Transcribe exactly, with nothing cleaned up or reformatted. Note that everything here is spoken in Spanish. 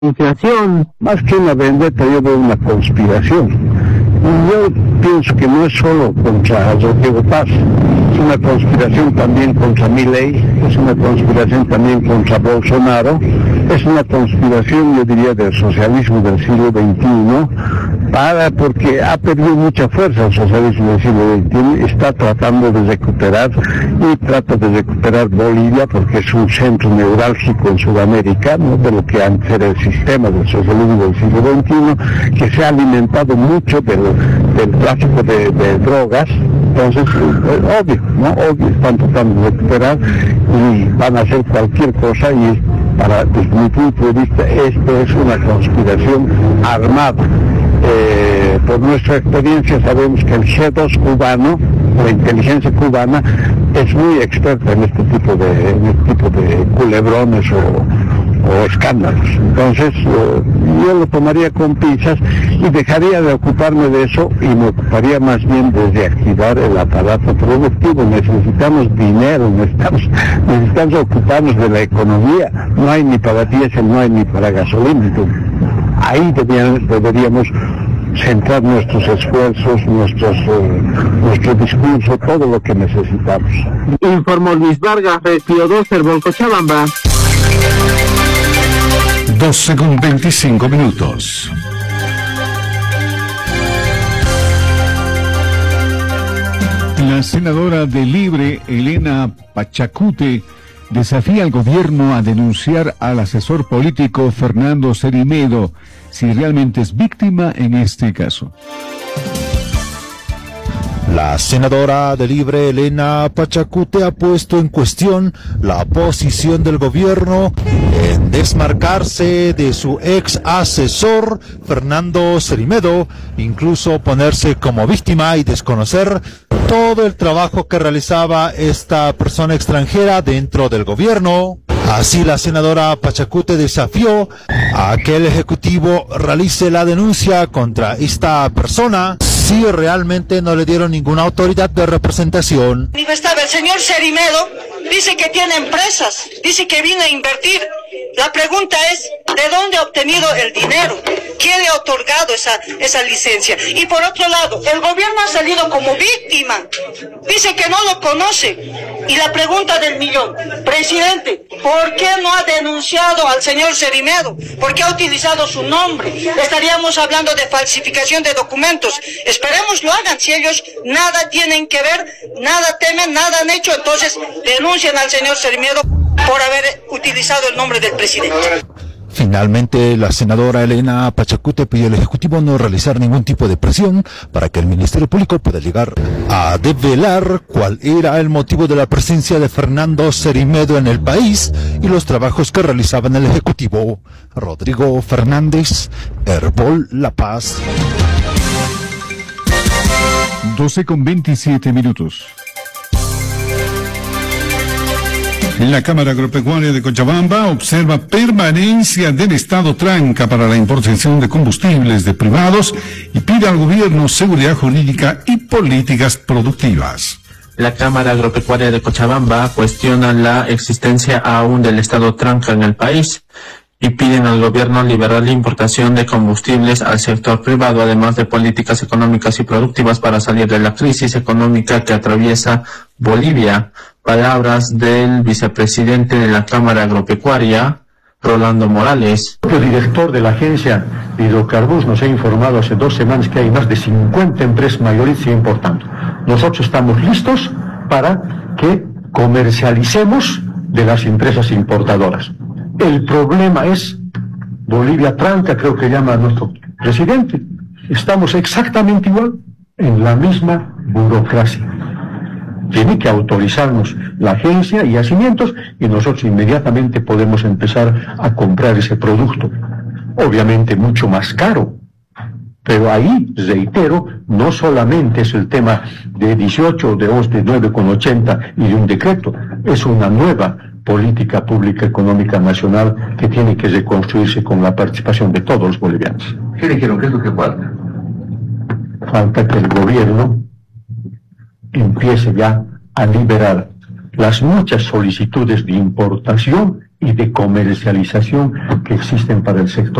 inflación. Más que una vendetta, yo veo una conspiración. Yo pienso que no es solo contra Rodrigo Paz, es una conspiración también contra Milei, es una conspiración también contra Bolsonaro, es una conspiración, yo diría, del socialismo del siglo veintiuno, para, porque ha perdido mucha fuerza el socialismo del siglo veintiuno, está tratando de recuperar, y trata de recuperar Bolivia, porque es un centro neurálgico en Sudamérica, ¿no?, de lo que antes era el sistema del socialismo del siglo veintiuno, que se ha alimentado mucho del del tráfico de, de drogas. Entonces, eh, obvio, ¿no? Obvio, están tratando de recuperar y van a hacer cualquier cosa, y para, desde mi punto de vista, esto es una conspiración armada. Eh, por nuestra experiencia sabemos que el G dos cubano, la inteligencia cubana, es muy experta en este tipo de, en este tipo de culebrones o, o escándalos. Entonces, eh, yo lo tomaría con pinzas y dejaría de ocuparme de eso, y me ocuparía más bien de reactivar el aparato productivo. Necesitamos dinero, necesitamos, necesitamos ocuparnos de la economía. No hay ni para diésel, no hay ni para gasolina. Entonces, ahí deberíamos, deberíamos centrar nuestros esfuerzos, nuestros, eh, nuestro discurso, todo lo que necesitamos. Informó Luis Vargas, Retiro doce, Cochabamba. doce con veinticinco minutos. La senadora de Libre, Elena Pachacute, desafía al gobierno a denunciar al asesor político Fernando Cerimedo si realmente es víctima en este caso. La senadora de Libre, Elena Pachacute, ha puesto en cuestión la posición del gobierno en desmarcarse de su ex asesor Fernando Cerimedo, incluso ponerse como víctima y desconocer todo el trabajo que realizaba esta persona extranjera dentro del gobierno. Así, la senadora Pachacute desafió a que el Ejecutivo realice la denuncia contra esta persona si realmente no le dieron ninguna autoridad de representación. Manifestaba el señor Cerimedo, dice que tiene empresas, dice que vino a invertir. La pregunta es, ¿de dónde ha obtenido el dinero? ¿Quién le ha otorgado esa, esa licencia? Y por otro lado, el gobierno ha salido como víctima. Dice que no lo conoce. Y la pregunta del millón, presidente, ¿por qué no ha denunciado al señor Cerimedo? ¿Por qué ha utilizado su nombre? Estaríamos hablando de falsificación de documentos. Esperemos lo hagan. Si ellos nada tienen que ver, nada temen, nada han hecho, entonces denuncien al señor Cerimedo por haber utilizado el nombre del presidente. Finalmente, la senadora Elena Pachacute pidió al Ejecutivo no realizar ningún tipo de presión para que el Ministerio Público pueda llegar a develar cuál era el motivo de la presencia de Fernando Cerimedo en el país y los trabajos que realizaba en el Ejecutivo. Rodrigo Fernández, Herbol La Paz. doce con veintisiete minutos. La Cámara Agropecuaria de Cochabamba observa permanencia del estado tranca para la importación de combustibles de privados y pide al gobierno seguridad jurídica y políticas productivas. La Cámara Agropecuaria de Cochabamba cuestiona la existencia aún del estado tranca en el país y piden al gobierno liberar la importación de combustibles al sector privado, además de políticas económicas y productivas para salir de la crisis económica que atraviesa Bolivia. Palabras del vicepresidente de la Cámara Agropecuaria, Rolando Morales. El director de la Agencia de Hidrocarburos nos ha informado hace dos semanas que hay más de cincuenta empresas mayoristas importando. Nosotros estamos listos para que comercialicemos de las empresas importadoras. El problema es Bolivia tranca, creo que llama a nuestro presidente. Estamos exactamente igual, en la misma burocracia. Tiene que autorizarnos la agencia y yacimientos y nosotros inmediatamente podemos empezar a comprar ese producto. Obviamente mucho más caro. Pero ahí, reitero, no solamente es el tema de dieciocho, de nueve con ochenta y de un decreto. Es una nueva política pública económica nacional que tiene que reconstruirse con la participación de todos los bolivianos. ¿Qué dijeron? ¿Qué es lo que falta? Falta que el gobierno empiece ya a liberar las muchas solicitudes de importación y de comercialización que existen para el sector.